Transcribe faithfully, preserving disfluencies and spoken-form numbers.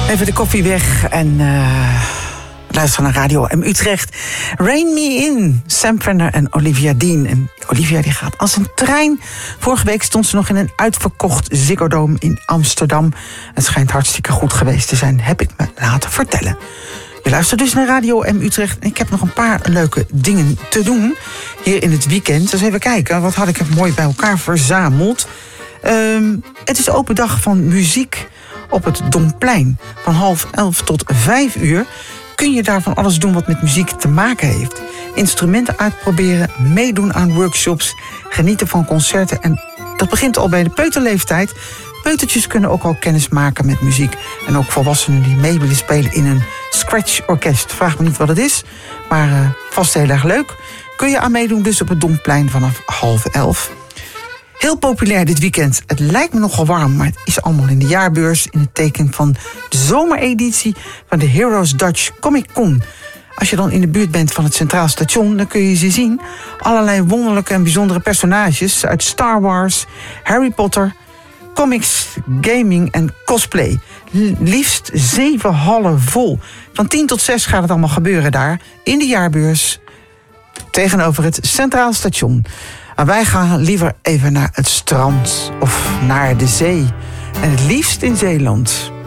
Even de koffie weg en uh, luisteren naar Radio M Utrecht. Rain Me In, Sam Fender en Olivia Dean. En Olivia die gaat als een trein. Vorige week stond ze nog in een uitverkocht Ziggo Dome in Amsterdam. Het schijnt hartstikke goed geweest te zijn, heb ik me laten vertellen. Je luistert dus naar Radio M Utrecht. En ik heb nog een paar leuke dingen te doen hier in het weekend. Dus even kijken, wat had ik er mooi bij elkaar verzameld. Um, het is open dag van muziek op het Domplein. Van half elf tot vijf uur kun je daar van alles doen wat met muziek te maken heeft. Instrumenten uitproberen, meedoen aan workshops, genieten van concerten. En dat begint al bij de peuterleeftijd. Peutertjes kunnen ook al kennis maken met muziek. En ook volwassenen die mee willen spelen in een scratch-orkest. Vraag me niet wat het is, maar uh, vast heel erg leuk. Kun je aan meedoen dus op het Domplein vanaf half elf. Heel populair dit weekend. Het lijkt me nogal warm, maar het is allemaal in de jaarbeurs in het teken van de zomereditie van de Heroes Dutch Comic Con. Als je dan in de buurt bent van het Centraal Station, dan kun je ze zien. Allerlei wonderlijke en bijzondere personages uit Star Wars, Harry Potter, comics, gaming en cosplay. Liefst zeven hallen vol. Van tien tot zes gaat het allemaal gebeuren daar in de jaarbeurs tegenover het Centraal Station. Maar wij gaan liever even naar het strand of naar de zee. En het liefst in Zeeland.